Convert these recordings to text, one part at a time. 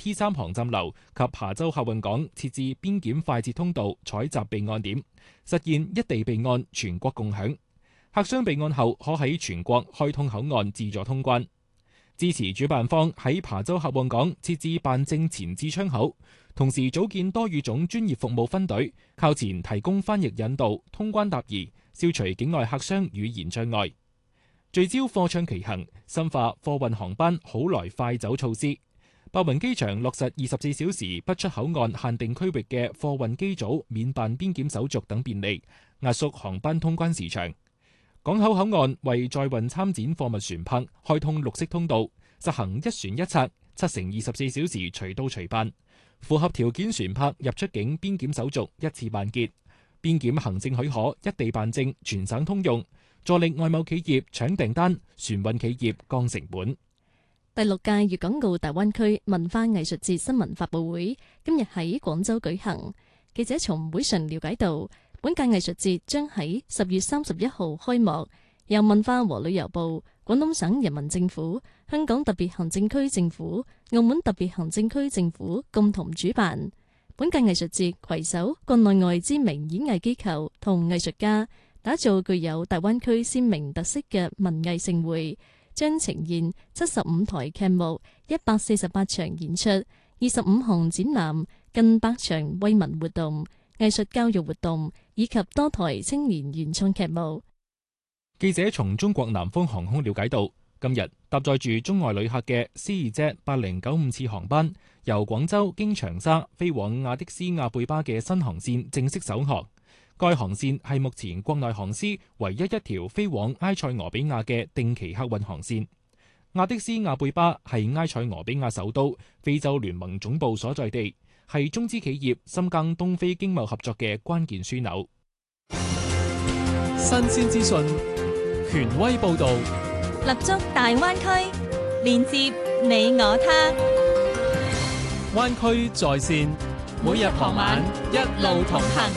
T3航站樓及琶洲客運港設置邊檢快捷通道採集備案點，實現一地備案、全國共享。客商備案後可喺全國開通口岸自助通關。支持主辦方喺琶洲客運港設置辦證前置窗口，同時組建多語種專業服務分隊，靠前提供翻譯引導、通關答疑，消除境外客商語言障礙。聚焦貨暢其行，深化貨運航班好來快走措施。白雲機場落實24小時不出口岸限定區域嘅貨運機組免辦邊檢手續等便利，壓縮航班通關時長。港口口岸為載運參展貨物船舶開通綠色通道，實行一船一策，7成24小時隨到隨辦。符合條件船舶入出境邊檢手續一次辦結，邊檢行政許可一地辦證，全省通用，助力外貿企業搶訂單，船運企業降成本。 第6屆粵港澳大灣區文化藝術節新聞發佈會今日喺廣州舉行。記者從會上了解到，本屆藝術節將喺10月31號開幕，由文化和旅遊部、廣東省人民政府、香港特別行政區政府、澳門特別行政區政府共同主辦。本屆藝術節攜手國內外知名演藝機構同藝術家，打造具有大灣區鮮明特色嘅文藝盛會，將呈現75台劇目、148場演出、25項展覽、近100場惠民活動、藝術教育活動以及多台青年原創劇目。 記者從中國南方航空了解到，今日搭載住中外旅客嘅C2Jet 8095次航班，由廣州經長沙飛往亞的斯亞貝巴嘅新航線正式首航。該航線係目前國內航司唯一一條飛往埃塞俄比亞嘅定期客運航線。亞的斯亞貝巴係埃塞俄比亞首都、非洲聯盟總部所在地，係中資企業深耕東非經貿合作嘅關鍵樞紐。 新鮮資訊，權威報導， 立足大灣區，連接你我他。 灣區在線， 每日傍晚一路同行。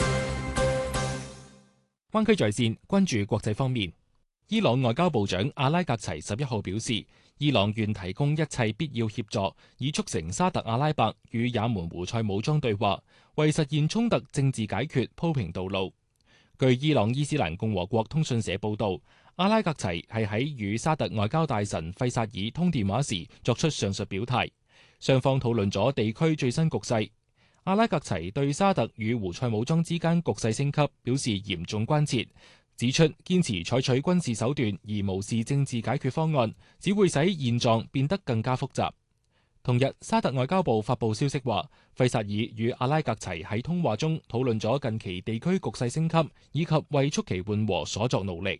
灣區在線關注國際方面，伊朗外交部長阿拉格齊11號表示，伊朗願提供一切必要協助，以促成沙特阿拉伯與也門胡塞武裝對話，為實現衝突政治解決鋪平道路。據伊朗伊斯蘭共和國通訊社報導，阿拉格齊係喺與沙特外交大臣費薩爾通電話時作出上述表態，雙方討論咗地區最新局勢。阿拉格齊對沙特與胡塞武裝之間局勢升級表示嚴重關切，指出堅持採取軍事手段而無視政治解決方案，只會使現狀變得更加複雜。同日，沙特外交部發布消息話，費薩爾與阿拉格齊喺通話中討論咗近期地區局勢升級以及為促其緩和所作努力。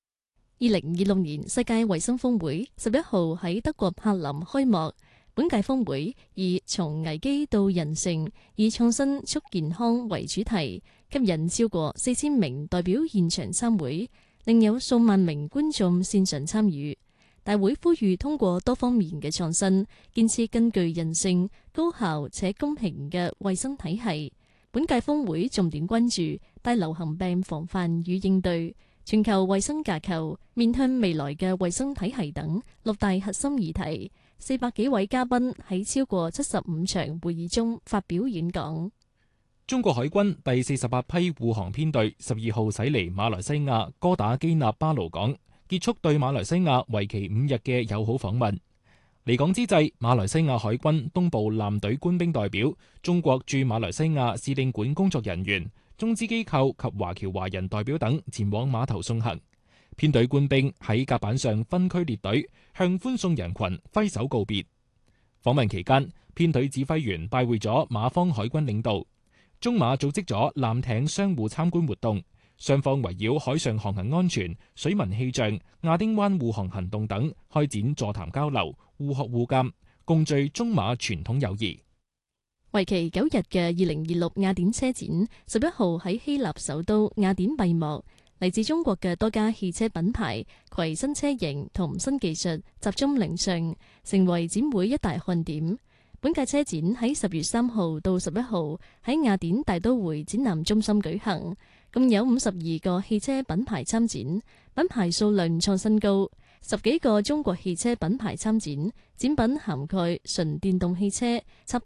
2026年世界衛生峰會11號喺德國柏林開幕。本屆峰會以從危機到人性，以創新促健康為主題，吸引超過4000名代表現場參會，另有數萬名觀眾線上參與。大會呼籲通過多方面嘅創新，建設根據人性、高效且公平嘅衛生體系。本屆峰會重點關注大流行病防範與應對、全球衛生架構、面向未來嘅衛生體系等6大核心議題。400幾位嘉賓喺超過75場會議中發表演講。 中國海軍第48批護航編隊12號駛離馬來西亞哥打基納巴魯港，結束對馬來西亞為期5日嘅友好訪問。離港之際，馬來西亞海軍東部艦隊官兵代表、中國駐馬來西亞使領館工作人員、中資機構及華僑華人代表等前往碼頭送行。編隊官兵喺甲板上分區列隊，向歡送人群揮手告別。訪問期間，編隊指揮員拜會咗馬方海軍領導，中馬組織咗艦艇相互參觀活動，雙方圍繞海上航行安全、水文氣象、亞丁灣護航行動等開展座談交流，互學互鑒，共聚中馬傳統友誼。 為期9日嘅2026雅典車展11號喺希臘首都雅典閉幕。嚟自中國嘅多家汽車品牌攜新車型同新技術集中亮相，成為展會一大看點。本屆車展喺10月3號到11號喺雅典大都會展覽中心舉行，共有52個汽車品牌參展，品牌數量創新高。10幾個中國汽車品牌參展，展品涵蓋純電動汽車、插